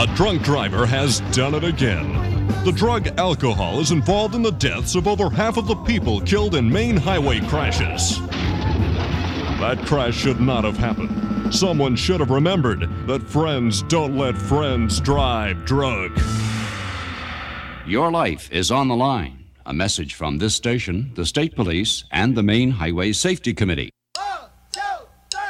A drunk driver has done it again. The drug alcohol is involved in the deaths of over half of the people killed in main highway crashes. That crash should not have happened. Someone should have remembered that friends don't let friends drive drunk. Your life is on the line. A message from this station, the State Police, and the Main Highway Safety Committee.